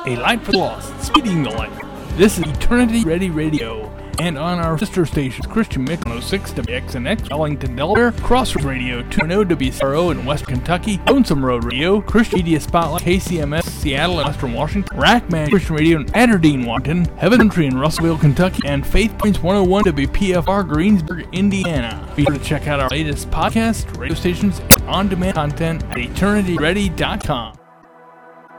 A Light for the Lost, Speeding the Light. This is Eternity Ready Radio. And on our sister stations, Christian Mix 106 WXNX, Ellington, Delaware, Crossroads Radio 2.0 WCRO in West Kentucky, Lonesome Road Radio, Christian Media Spotlight, KCMS, Seattle and Western Washington, Rackman Christian Radio in Aberdeen, Washington, Heaven Country in Russellville, Kentucky, and Faith Points 101 WPFR, Greensburg, Indiana. Be sure to check out our latest podcast, radio stations, and on-demand content at eternityready.com.